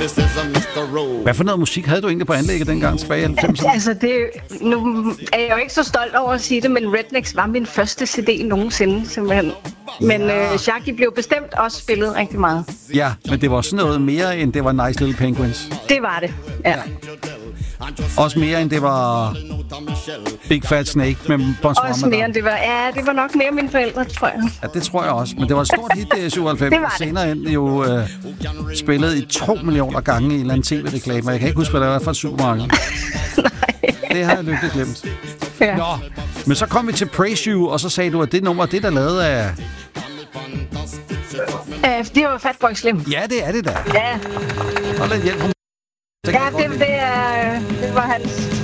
Hvad for noget musik havde du egentlig på anlægget dengang tilbage i 90'erne? Altså, nu er jeg jo ikke så stolt over at sige det, men Rednecks var min første CD nogensinde, simpelthen. Men Shaggy blev bestemt også spillet rigtig meget. Ja, men det var sådan noget mere, end det var Nice Little Penguins. Det var det, ja. Også mere, end det var Big Fat Snake med Bon Swan. Også mere, end det var... Ja, det var nok mere mine forældre, tror jeg. Ja, det tror jeg også. Men det var et stort hit i 97. Det var det. Senere hen jo spillet i 2 millioner gange i en eller anden tv-reklame. Jeg kan ikke huske, hvad det var for et supermarked. Nej. Det har jeg lykkeligt glemt. Ja. Nå, men så kom vi til Praise You, og så sagde du, at det nummer, det der lavet af... Det var Fatboy Slim. Ja, det er det da. Ja. Og lidt hjælp. Ja, det var hans